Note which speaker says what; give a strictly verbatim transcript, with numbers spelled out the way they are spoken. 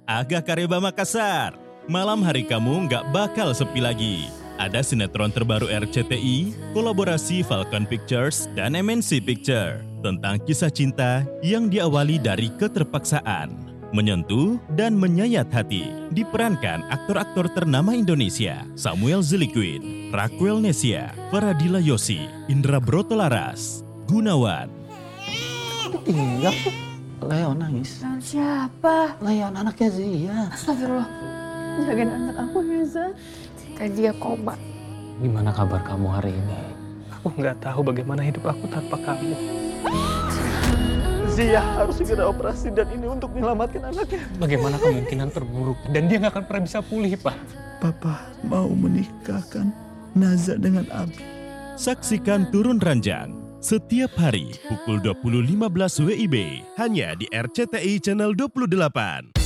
Speaker 1: Aga Kareba Makassar. Malam hari kamu nggak bakal sepi lagi. Ada sinetron terbaru R C T I, kolaborasi Falcon Pictures dan M N C Picture tentang kisah cinta yang diawali dari keterpaksaan, menyentuh dan menyayat hati. Diperankan aktor-aktor ternama Indonesia, Samuel Ziliquin, Raquel Nesia, Faradila Yosi, Indra Brotolaras, Gunawan.
Speaker 2: Iya, Leon nangis.
Speaker 3: Leon siapa?
Speaker 2: Leon anaknya Zia.
Speaker 3: Astagfirullah. Jagain anak aku ya, Zah. Kayak dia koma.
Speaker 2: Gimana kabar kamu hari ini?
Speaker 4: Aku nggak tahu bagaimana hidup aku tanpa kamu. Zia harus segera operasi dan ini untuk menyelamatkan anaknya.
Speaker 2: Bagaimana kemungkinan terburuk? Dan dia nggak akan pernah bisa pulih, Pak.
Speaker 5: Papa mau menikahkan Naza dengan Abi.
Speaker 1: Saksikan Turun Ranjang setiap hari pukul dua puluh lima belas W I B hanya di R C T I Channel dua puluh delapan.